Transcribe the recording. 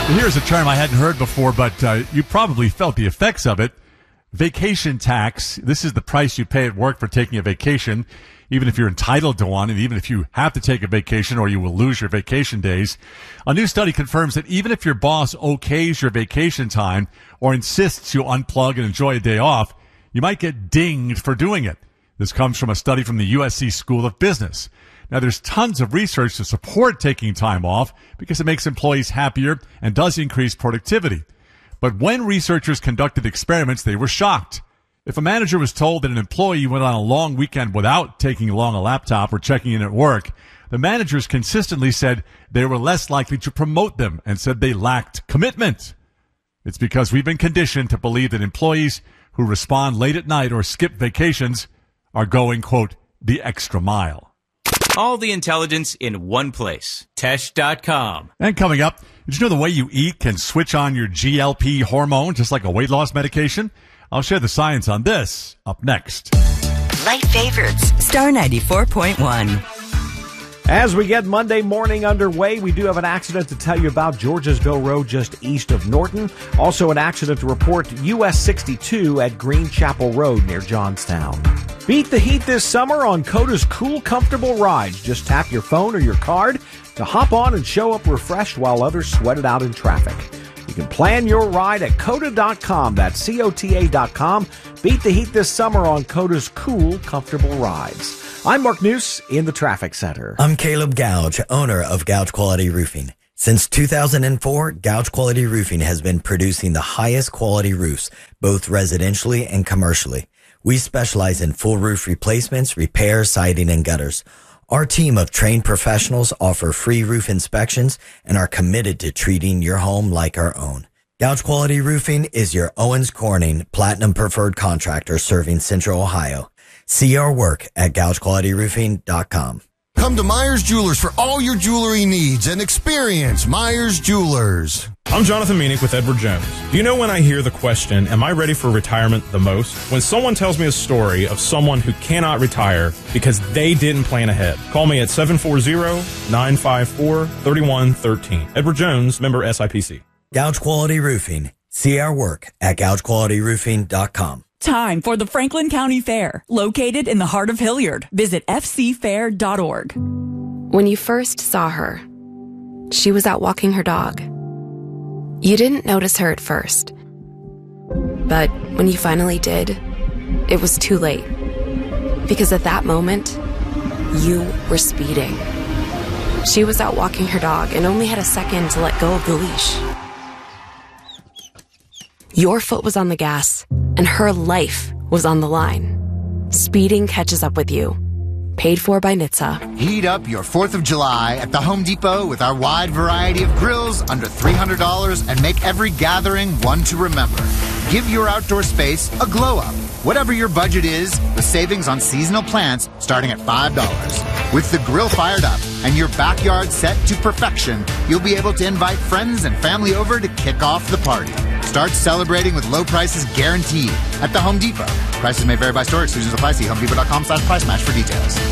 Here's a term I hadn't heard before, but you probably felt the effects of it. Vacation tax. This is the price you pay at work for taking a vacation, even if you're entitled to one, and even if you have to take a vacation or you will lose your vacation days. A new study confirms that even if your boss okays your vacation time or insists you unplug and enjoy a day off, you might get dinged for doing it. This comes from a study from the USC School of Business. Now, there's tons of research to support taking time off because it makes employees happier and does increase productivity. But when researchers conducted experiments, they were shocked. If a manager was told that an employee went on a long weekend without taking along a laptop or checking in at work, the managers consistently said they were less likely to promote them and said they lacked commitment. It's because we've been conditioned to believe that employees who respond late at night or skip vacations are going, quote, the extra mile. All the intelligence in one place. Tesh.com. And coming up, did you know the way you eat can switch on your GLP hormone just like a weight loss medication? I'll share the science on this up next. Light favorites. Star 94.1. As we get Monday morning underway, we do have an accident to tell you about. Georgesville Road just east of Norton. Also an accident to report US 62 at Green Chapel Road near Johnstown. Beat the heat this summer on Coda's cool, comfortable rides. Just tap your phone or your card to hop on and show up refreshed while others sweat it out in traffic. You can plan your ride at Coda.com. That's COTA.com. Beat the heat this summer on Coda's cool, comfortable rides. I'm Mark News in the Traffic Center. I'm Caleb Gouge, owner of Gouge Quality Roofing. Since 2004, Gouge Quality Roofing has been producing the highest quality roofs, both residentially and commercially. We specialize in full roof replacements, repairs, siding, and gutters. Our team of trained professionals offer free roof inspections and are committed to treating your home like our own. Gouge Quality Roofing is your Owens Corning Platinum Preferred Contractor serving Central Ohio. See our work at GougeQualityRoofing.com. Come to Myers Jewelers for all your jewelry needs and experience Myers Jewelers. I'm Jonathan Meanick with Edward Jones. Do you know when I hear the question, am I ready for retirement the most? When someone tells me a story of someone who cannot retire because they didn't plan ahead. Call me at 740-954-3113. Edward Jones, member SIPC. Gouge Quality Roofing. See our work at GougeQualityRoofing.com. Time for the Franklin County Fair, located in the heart of Hilliard. Visit fcfair.org. When you first saw her, she was out walking her dog. You didn't notice her at first. But when you finally did, it was too late. Because at that moment, you were speeding. She was out walking her dog and only had a second to let go of the leash. Your foot was on the gas, and her life was on the line. Speeding catches up with you. Paid for by NHTSA. Heat up your 4th of July at the Home Depot with our wide variety of grills under $300 and make every gathering one to remember. Give your outdoor space a glow up. Whatever your budget is, with savings on seasonal plants starting at $5. With the grill fired up and your backyard set to perfection, you'll be able to invite friends and family over to kick off the party. Start celebrating with low prices guaranteed at the Home Depot. Prices may vary by store. Exclusions apply. See HomeDepot.com/price match for details.